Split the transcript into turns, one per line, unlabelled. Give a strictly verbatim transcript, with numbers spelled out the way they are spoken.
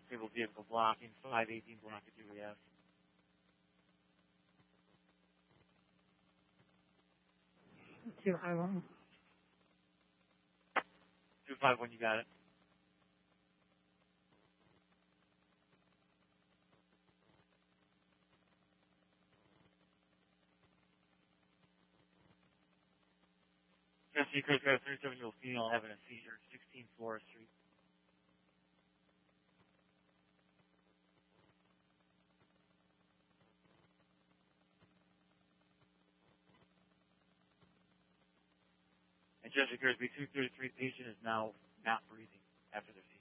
Disabled vehicle blocking, five eighteen block at U E F.
two five one.
two five one, you got it. Jesse Chris Drive, thirty-seven year old female having a seizure, sixteen Flora Street. And Jesse Chris, B two thirty-three patient is now not breathing after their seizure.